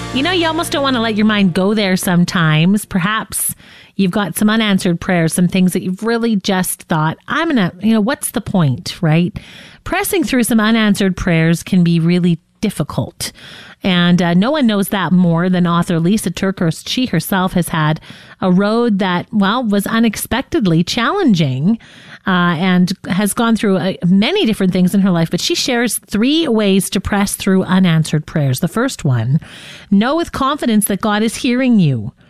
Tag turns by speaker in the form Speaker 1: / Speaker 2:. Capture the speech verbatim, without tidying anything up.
Speaker 1: You know, you almost don't want to let your mind go there sometimes. Perhaps you've got some unanswered prayers, some things that you've really just thought, I'm going to, you know, what's the point, right? Pressing through some unanswered prayers can be really difficult. And uh, no one knows that more than author Lisa TerKeurst. She herself has had a road that, well, was unexpectedly challenging uh, and has gone through uh, many different things in her life. But she shares three ways to press through unanswered prayers. The first one, know with confidence that God is hearing you.